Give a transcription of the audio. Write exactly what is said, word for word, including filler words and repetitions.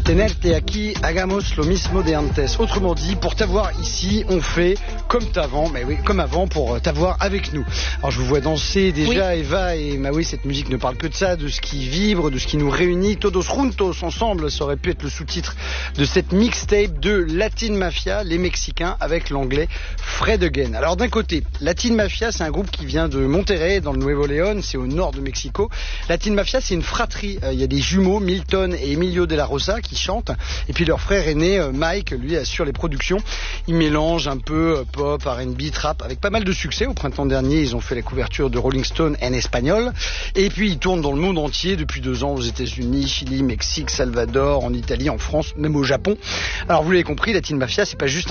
Tenerte aquí, hagamos lo mismo de antes. Autrement dit, pour t'avoir ici, on fait comme t'avant, mais oui, comme avant, pour t'avoir avec nous. Alors je vous vois danser déjà, oui. Eva, et bah oui, cette musique ne parle que de ça, de ce qui vibre, de ce qui nous réunit. Todos juntos, ensemble, ça aurait pu être le sous-titre de cette mixtape de Latin Mafia, les Mexicains, avec l'anglais Fred Again. Alors d'un côté, Latin Mafia, c'est un groupe qui vient de Monterrey, dans le Nuevo León, c'est au nord de Mexico. Latin Mafia, c'est une fratrie. Il y a des jumeaux, Milton et Emilio de la Rosa, qui chantent. Et puis leur frère aîné, Mike, lui, assure les productions. Il mélange un peu pop, R and B, trap, avec pas mal de succès. Au printemps dernier, ils ont fait la couverture de Rolling Stone en espagnol. Et puis, ils tournent dans le monde entier depuis deux ans, aux États-Unis, Chili, Mexique, Salvador, en Italie, en France, même au Japon. Alors, vous l'avez compris, Latin Mafia, c'est pas juste